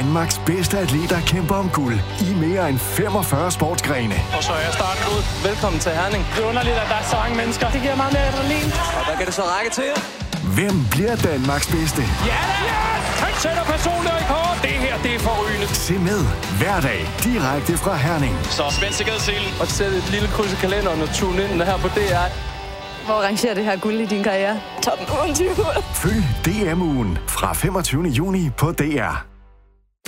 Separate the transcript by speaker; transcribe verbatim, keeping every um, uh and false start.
Speaker 1: Danmarks bedste atleter kæmper om guld i mere end femogfyrre sportsgrene.
Speaker 2: Og så er starten ud. Velkommen til Herning.
Speaker 3: Det er underligt, at der er så mange mennesker. Det giver meget mere adrenalin.
Speaker 2: Og hvad kan det så række til?
Speaker 1: Hvem bliver Danmarks bedste?
Speaker 3: Ja, yes! Han sætter personlig rekord. Det her, det er forrygende.
Speaker 1: Se med hver dag direkte fra Herning.
Speaker 2: Så spænd sig gadeselen. Og sæt et lille kryds i kalenderen og tune ind her på D R.
Speaker 4: Hvor rangerer det her guld i din karriere? Top otteogtyve.
Speaker 1: Følg D M-ugen fra femogtyvende juni på D R.